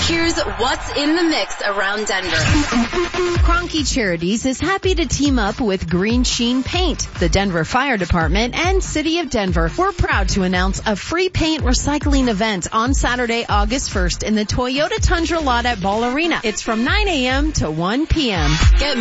Here's what's in the mix around Denver. Kroenke Charities is happy to team up with Green Sheen Paint, the Denver Fire Department, and City of Denver. We're proud to announce a free paint recycling event on Saturday, August 1st in the Toyota Tundra lot at Ball Arena. It's from 9 a.m. to 1 p.m. Get